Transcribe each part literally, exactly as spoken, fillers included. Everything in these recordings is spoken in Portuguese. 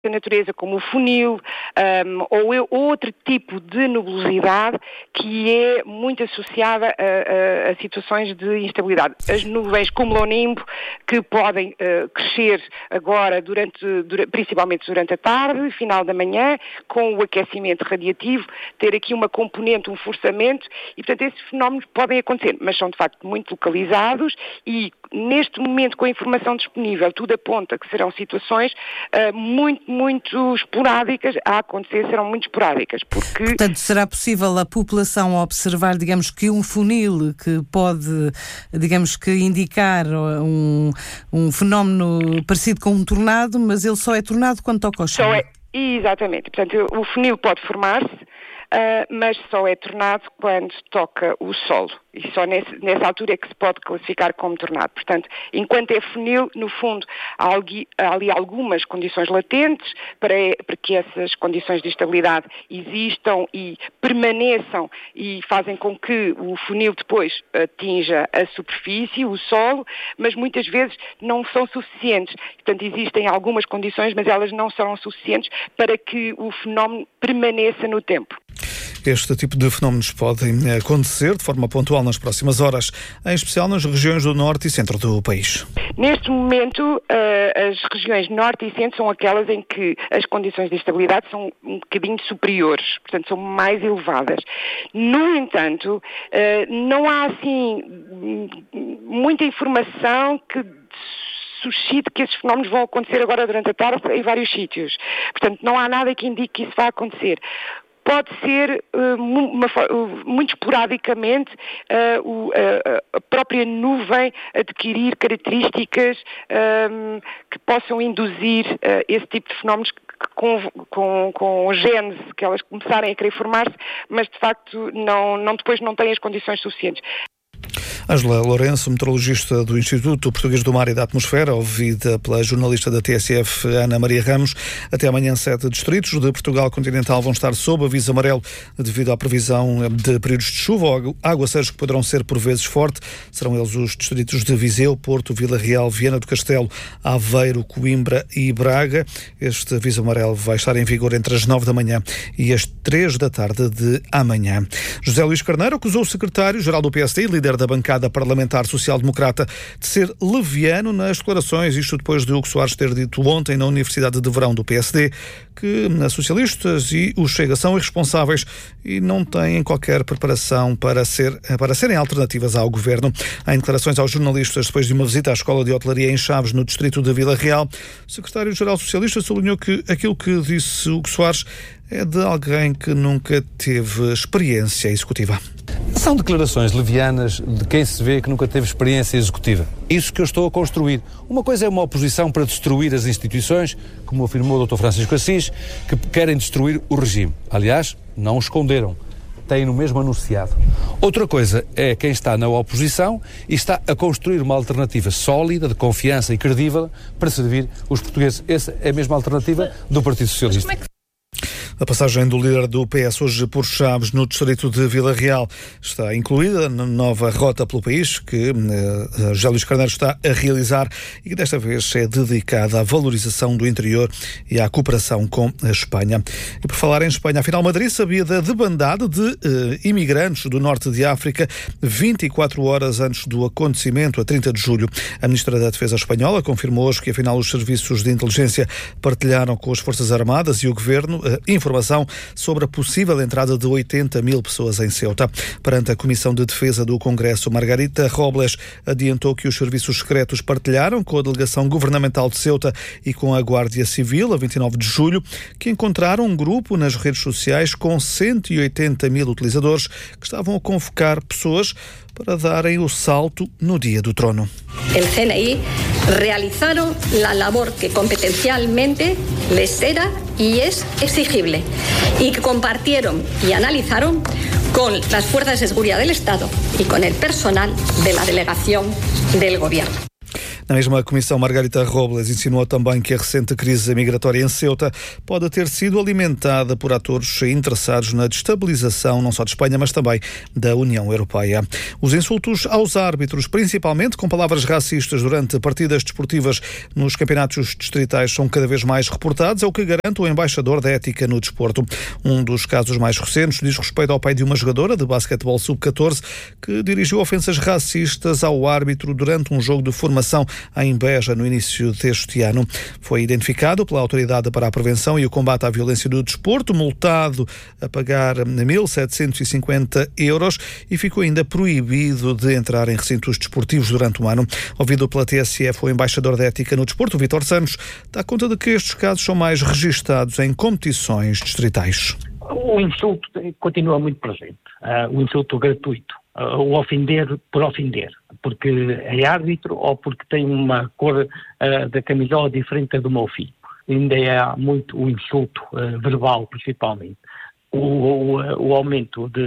da natureza, como o funil, um, ou outro tipo de nebulosidade que é muito associada a, a, a situações de instabilidade. As nuvens cumulonimbo, que podem uh, crescer agora, durante, durante, principalmente durante a tarde, final da manhã, com o aquecimento radiativo, ter aqui uma componente, um forçamento, e portanto esses fenómenos podem acontecer, mas são de facto muito localizados e neste momento, com a informação disponível, tudo aponta que serão situações uh, muito, muito esporádicas a acontecer, serão muito esporádicas, porque... Portanto, será possível a população observar, digamos, que um funil que pode, digamos, que indicar um, um fenómeno parecido com um tornado, mas ele só é tornado quando toca ao chão? Só é, exatamente. Portanto, o funil pode formar-se, Uh, mas só é tornado quando toca o solo. E só nesse, nessa altura é que se pode classificar como tornado. Portanto, enquanto é funil, no fundo, há ali, há ali algumas condições latentes para, para que essas condições de estabilidade existam e permaneçam e fazem com que o funil depois atinja a superfície, o solo, mas muitas vezes não são suficientes. Portanto, existem algumas condições, mas elas não serão suficientes para que o fenómeno permaneça no tempo. Este tipo de fenómenos podem acontecer de forma pontual nas próximas horas, em especial nas regiões do norte e centro do país. Neste momento, as regiões norte e centro são aquelas em que as condições de estabilidade são um bocadinho superiores, portanto são mais elevadas. No entanto, não há assim muita informação que suscite que esses fenómenos vão acontecer agora durante a tarde em vários sítios. Portanto, não há nada que indique que isso vá acontecer. Pode ser uh, uma, uh, muito esporadicamente uh, uh, uh, a própria nuvem adquirir características um, que possam induzir uh, esse tipo de fenómenos que, com, com, com gênese, que elas começarem a querer formar-se, mas de facto não, não, depois não têm as condições suficientes. Ângela Lourenço, meteorologista do Instituto Português do Mar e da Atmosfera, ouvida pela jornalista da T S F, Ana Maria Ramos. Até amanhã, sete distritos de Portugal continental vão estar sob aviso amarelo devido à previsão de períodos de chuva ou aguaceiros que poderão ser por vezes fortes. Serão eles os distritos de Viseu, Porto, Vila Real, Viana do Castelo, Aveiro, Coimbra e Braga. Este aviso amarelo vai estar em vigor entre as nove da manhã e as três da tarde de amanhã. José Luís Carneiro acusou o secretário-geral do P S D e líder da bancada parlamentar social-democrata de ser leviano nas declarações, isto depois de Hugo Soares ter dito ontem na Universidade de Verão do P S D que os socialistas e o Chega são irresponsáveis e não têm qualquer preparação para, ser, para serem alternativas ao governo. Em declarações aos jornalistas depois de uma visita à Escola de Hotelaria em Chaves, no distrito de Vila Real, o secretário-geral socialista sublinhou que aquilo que disse Hugo Soares é de alguém que nunca teve experiência executiva. São declarações levianas de quem se vê que nunca teve experiência executiva. Isso que eu estou a construir. Uma coisa é uma oposição para destruir as instituições, como afirmou o doutor Francisco Assis, que querem destruir o regime. Aliás, não o esconderam. Têm no mesmo anunciado. Outra coisa é quem está na oposição e está a construir uma alternativa sólida, de confiança e credível para servir os portugueses. Essa é a mesma alternativa do Partido Socialista. A passagem do líder do P S hoje por Chaves, no distrito de Vila Real, está incluída na nova rota pelo país que uh, José Luís Carneiro está a realizar e que desta vez é dedicada à valorização do interior e à cooperação com a Espanha. E por falar em Espanha, afinal Madrid sabia da debandada de uh, imigrantes do norte de África vinte e quatro horas antes do acontecimento, a trinta de julho. A ministra da Defesa espanhola confirmou hoje que afinal os serviços de inteligência partilharam com as Forças Armadas e o Governo uh, informação sobre a possível entrada de oitenta mil pessoas em Ceuta. Perante a Comissão de Defesa do Congresso, Margarita Robles adiantou que os serviços secretos partilharam com a delegação governamental de Ceuta e com a Guardia Civil, a vinte e nove de julho, que encontraram um grupo nas redes sociais com cento e oitenta mil utilizadores que estavam a convocar pessoas para darem o salto no dia do trono. El C N I realizaron la labor que competencialmente les era y es exigible y que compartieron y analizaron con las fuerzas de seguridad del Estado y con el personal de la delegación del Gobierno. Na mesma comissão, Margarita Robles insinuou também que a recente crise migratória em Ceuta pode ter sido alimentada por atores interessados na destabilização não só de Espanha, mas também da União Europeia. Os insultos aos árbitros, principalmente com palavras racistas durante partidas desportivas nos campeonatos distritais, são cada vez mais reportados, é o que garante o embaixador da ética no desporto. Um dos casos mais recentes diz respeito ao pai de uma jogadora de basquetebol sub catorze que dirigiu ofensas racistas ao árbitro durante um jogo de formação em Beja no início deste ano. Foi identificado pela Autoridade para a Prevenção e o Combate à Violência do Desporto, multado a pagar mil setecentos e cinquenta euros e ficou ainda proibido de entrar em recintos desportivos durante um ano. Ouvido pela T S F, o embaixador da ética no desporto, Vítor Santos, dá conta de que estes casos são mais registados em competições distritais. O insulto continua muito presente, uh, o insulto gratuito, uh, o ofender por ofender, porque é árbitro ou porque tem uma cor uh, da camisola diferente do meu filho. Ainda há muito o insulto uh, verbal, principalmente. O, o, o aumento de,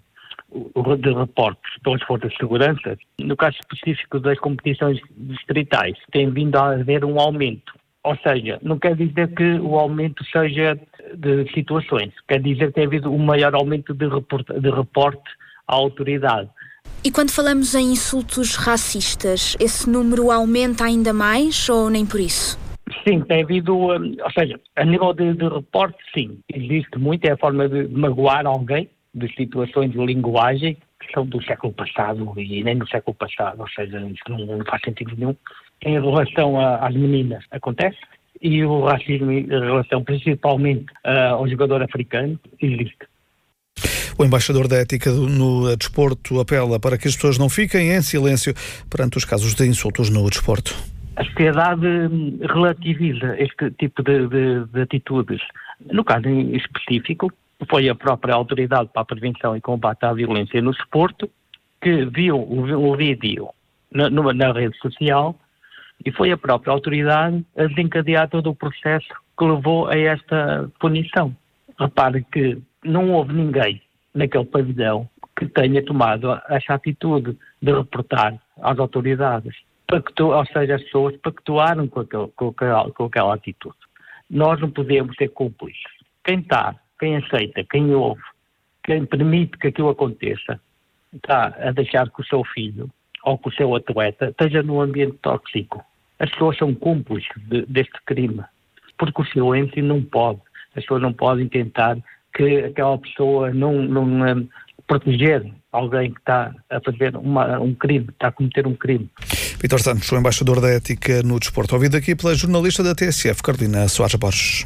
de reportes pelas forças de segurança, no caso específico das competições distritais, tem vindo a haver um aumento. Ou seja, não quer dizer que o aumento seja de situações, quer dizer que tem havido um maior aumento de reporte, de reporte à autoridade. E quando falamos em insultos racistas, esse número aumenta ainda mais ou nem por isso? Sim, tem havido, um, ou seja, a nível de, de reporte, sim, existe muito, é a forma de magoar alguém, de situações de linguagem que são do século passado e nem do século passado, ou seja, isso não, não faz sentido nenhum. Em relação a, às meninas, acontece, e o racismo em relação principalmente uh, ao jogador africano, existe. O embaixador da ética no desporto apela para que as pessoas não fiquem em silêncio perante os casos de insultos no desporto. A sociedade relativiza este tipo de, de, de atitudes. No caso em específico, foi a própria Autoridade para a Prevenção e Combate à Violência no Desporto que viu o, o vídeo na, na rede social e foi a própria autoridade a desencadear todo o processo que levou a esta punição. Repare que não houve ninguém naquele pavilhão que tenha tomado essa atitude de reportar às autoridades. Pactu, ou seja, as pessoas pactuaram com, aquele, com, aquela, com aquela atitude. Nós não podemos ser cúmplices. Quem está, quem aceita, quem ouve, quem permite que aquilo aconteça, está a deixar que o seu filho ou que o seu atleta esteja num ambiente tóxico. As pessoas são cúmplices de, deste crime, porque o silêncio não pode. As pessoas não podem tentar que aquela pessoa não, não um, proteger alguém que está a fazer uma, um crime, está a cometer um crime. Vítor Santos, o embaixador da ética no desporto, ouvido aqui pela jornalista da T S F, Carolina Soares Borges.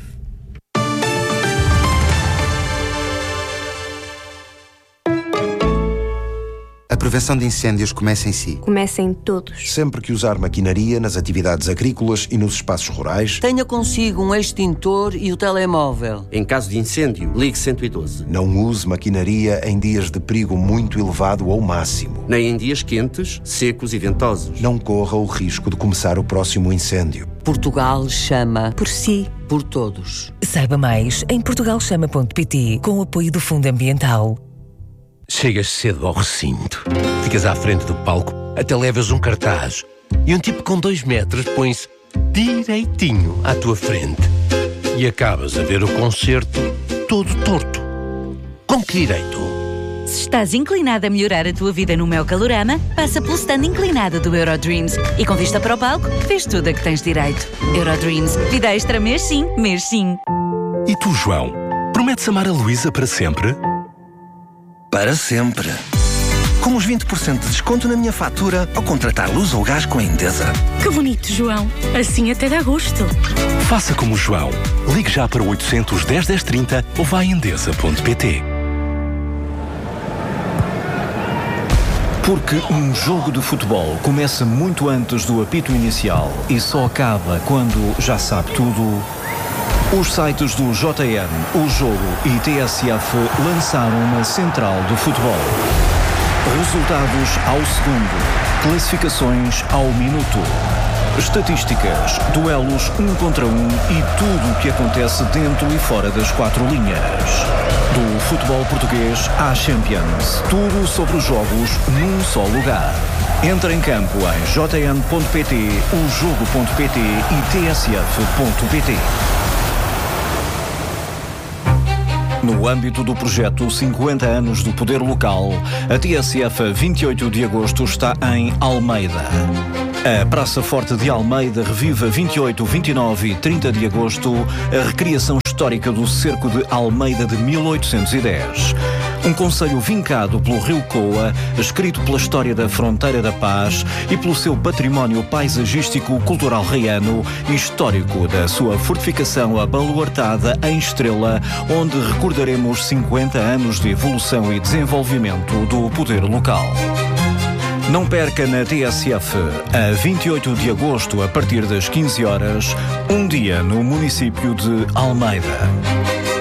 A prevenção de incêndios começa em si. Começa em todos. Sempre que usar maquinaria nas atividades agrícolas e nos espaços rurais, tenha consigo um extintor e o telemóvel. Em caso de incêndio, ligue cento e doze. Não use maquinaria em dias de perigo muito elevado ou máximo. Nem em dias quentes, secos e ventosos. Não corra o risco de começar o próximo incêndio. Portugal chama por si, por todos. Saiba mais em portugal chama ponto pt com o apoio do Fundo Ambiental. Chegas cedo ao recinto, ficas à frente do palco, até levas um cartaz e um tipo com dois metros põe-se direitinho à tua frente e acabas a ver o concerto todo torto. Com que direito? Se estás inclinado a melhorar a tua vida no Mel Calorama, passa pelo stand inclinado do Eurodreams e com vista para o palco, vês tudo a que tens direito. Eurodreams, vida extra mês sim, mês sim. E tu, João, prometes amar a Luísa para sempre? Para sempre. Com os vinte por cento de desconto na minha fatura ao contratar luz ou gás com a Endesa. Que bonito, João. Assim até dá gosto. Faça como o João. Ligue já para o oitocentos, dez, dez, trinta ou vá a endesa ponto pt. Porque um jogo de futebol começa muito antes do apito inicial e só acaba quando já sabe tudo. Os sites do J N, O Jogo e T S F lançaram uma central do futebol. Resultados ao segundo, classificações ao minuto. Estatísticas, duelos um contra um e tudo o que acontece dentro e fora das quatro linhas. Do futebol português à Champions. Tudo sobre os jogos num só lugar. Entra em campo em j n ponto p t, o jogo ponto p t e t s f ponto p t. No âmbito do projeto cinquenta anos do Poder Local, a T S F a vinte e oito de agosto está em Almeida. A Praça Forte de Almeida revive a vinte e oito, vinte e nove e trinta de agosto a recriação histórica do cerco de Almeida de mil oitocentos e dez. Um concelho vincado pelo Rio Coa, escrito pela história da Fronteira da Paz e pelo seu património paisagístico cultural reiano e histórico da sua fortificação abaluartada em Estrela, onde recordaremos cinquenta anos de evolução e desenvolvimento do poder local. Não perca na T S F, a vinte e oito de agosto, a partir das quinze horas, um dia no município de Almeida.